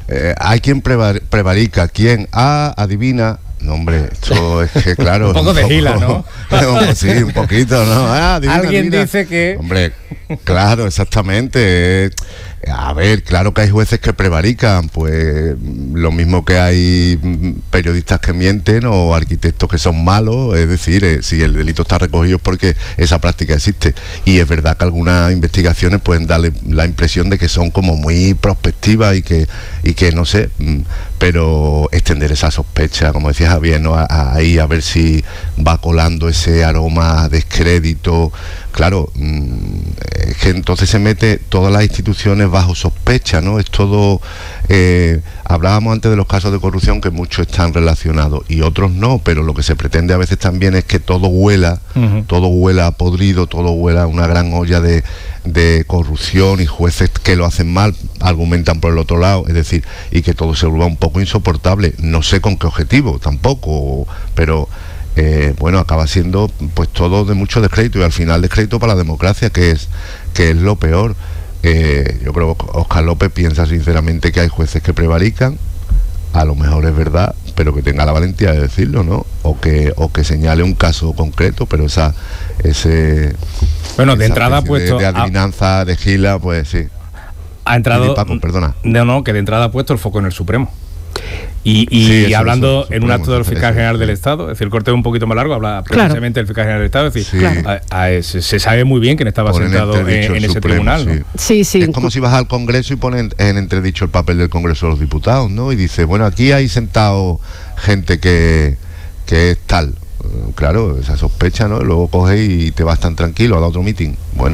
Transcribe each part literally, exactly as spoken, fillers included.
eh, hay quien prevar, prevarica, quien ah, adivina. No, hombre, esto es que, claro... un poco de gila, ¿no? Sí, un poquito, ¿no? Ah, adivina, Alguien adivina. dice que... Hombre, claro, exactamente. A ver, claro que hay jueces que prevarican, pues lo mismo que hay periodistas que mienten o arquitectos que son malos, es decir, eh, si el delito está recogido es porque esa práctica existe. Y es verdad que algunas investigaciones pueden darle la impresión de que son como muy prospectivas y que, y que no sé, pero extender esa sospecha, como decía Javier, ¿no? Ahí a, a ver si va colando ese aroma de descrédito. Claro, es que entonces se mete todas las instituciones bajo sospecha, ¿no? Es todo... Eh, hablábamos antes de los casos de corrupción que muchos están relacionados y otros no, pero lo que se pretende a veces también es que todo huela, uh-huh. todo huela a podrido, todo huela a una gran olla de, de corrupción y jueces que lo hacen mal argumentan por el otro lado, es decir, y que todo se vuelva un poco insoportable. No sé con qué objetivo tampoco, pero... Eh, bueno, acaba siendo pues todo de mucho descrédito y al final descrédito para la democracia, que es que es lo peor. Eh, yo creo que Óscar López piensa sinceramente que hay jueces que prevarican, a lo mejor es verdad, pero que tenga la valentía de decirlo, ¿no? O que o que señale un caso concreto, pero esa ese bueno de entrada ha puesto de, de adivinanza, a... de gila, pues sí. Ha entrado. Paco, perdona. No, no, que de entrada ha puesto el foco en el Supremo. Y, y, sí, y hablando eso, en un acto del eso, fiscal eso, general sí. del Estado, es decir, el corte es un poquito más largo, habla precisamente claro. del fiscal general del Estado, es decir, sí. claro. a, a, se, se sabe muy bien quién estaba Ponen sentado en, en ese Supremo, tribunal, ¿no? sí. Sí, sí. Es como si vas al Congreso y ponen en entredicho el papel del Congreso de los Diputados, ¿no? Y dice, bueno, aquí hay sentado gente que, que es tal. Claro, esa sospecha, ¿no? Luego coges y te vas tan tranquilo a otro meeting. Bueno.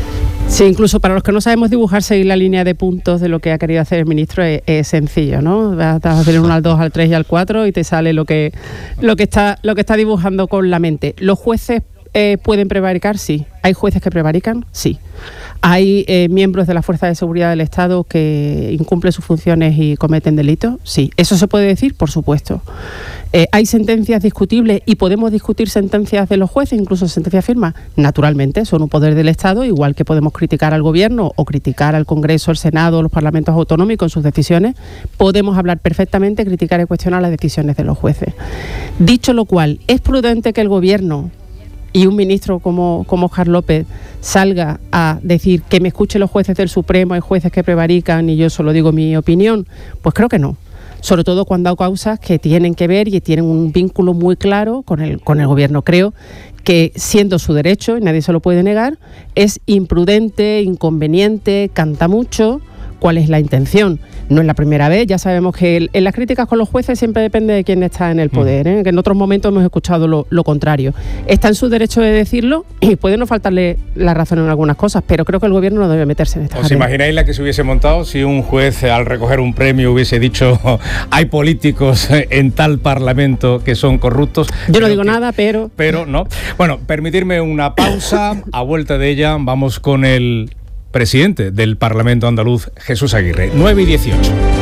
Sí, incluso para los que no sabemos dibujar, seguir la línea de puntos de lo que ha querido hacer el ministro es, es sencillo, ¿no? Vas a hacer uno al dos, al tres y al cuatro y te sale lo que lo que está lo que está dibujando con la mente. ¿Los jueces eh, pueden prevaricar? Sí. ¿Hay jueces que prevarican? Sí. ¿Hay eh, miembros de la Fuerza de Seguridad del Estado que incumplen sus funciones y cometen delitos? Sí. ¿Eso se puede decir? Por supuesto. Eh, ¿Hay sentencias discutibles y podemos discutir sentencias de los jueces, incluso sentencias firmes? Naturalmente, son un poder del Estado, igual que podemos criticar al Gobierno o criticar al Congreso, el Senado, los parlamentos autonómicos en sus decisiones. Podemos hablar perfectamente, criticar y cuestionar las decisiones de los jueces. Dicho lo cual, ¿es prudente que el Gobierno y un ministro como, como Óscar López salga a decir que me escuchen los jueces del Supremo, hay jueces que prevarican y yo solo digo mi opinión? Pues creo que no. Sobre todo cuando hay causas que tienen que ver y tienen un vínculo muy claro con el, con el Gobierno. Creo que, siendo su derecho, y nadie se lo puede negar, es imprudente, inconveniente, canta mucho. ¿Cuál es la intención? No es la primera vez, ya sabemos que el, en las críticas con los jueces siempre depende de quién está en el poder, ¿eh? Que en otros momentos hemos escuchado lo, lo contrario. Está en su derecho de decirlo y puede no faltarle la razón en algunas cosas, pero creo que el Gobierno no debe meterse en esta ¿Os imagináis la que se hubiese montado si un juez al recoger un premio hubiese dicho hay políticos en tal parlamento que son corruptos? Yo no digo que, nada, pero... Pero no. Bueno, permitirme una pausa. A vuelta de ella vamos con el presidente del Parlamento andaluz, Jesús Aguirre. nueve y dieciocho.